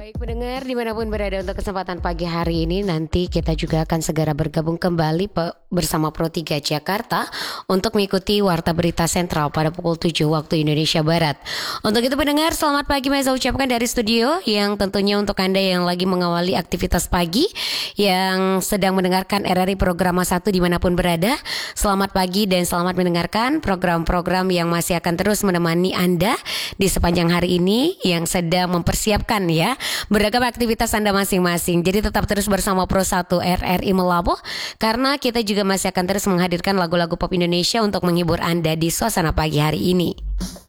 Baik pendengar dimanapun berada untuk kesempatan pagi hari ini, nanti kita juga akan segera bergabung kembali bersama Pro 3 Jakarta untuk mengikuti Warta Berita Sentral pada pukul 7 waktu Indonesia Barat. Untuk itu pendengar, selamat pagi saya ucapkan dari studio, yang tentunya untuk Anda yang lagi mengawali aktivitas pagi, yang sedang mendengarkan RRI Programa 1 dimanapun berada, selamat pagi dan selamat mendengarkan program-program yang masih akan terus menemani Anda di sepanjang hari ini, yang sedang mempersiapkan ya beragam aktivitas Anda masing-masing. Jadi tetap terus bersama Pro 1 RRI Melabuh, karena kita juga masih akan terus menghadirkan lagu-lagu pop Indonesia untuk menghibur Anda di suasana pagi hari ini.